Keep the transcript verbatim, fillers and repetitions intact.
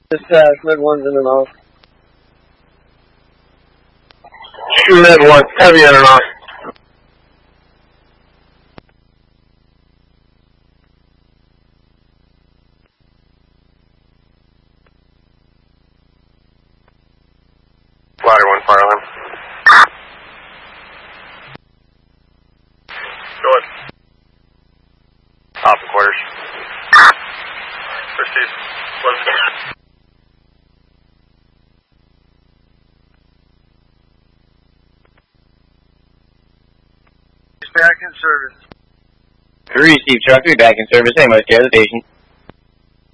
Dispatch, mid one's in and off. Mid one, heavy in and off. Ladder one, fire alarm. Go ahead. Top of quarters. Proceed. Let's go. He's back in service. Three, Steve Trucker, back in service. Hey, most care of the station.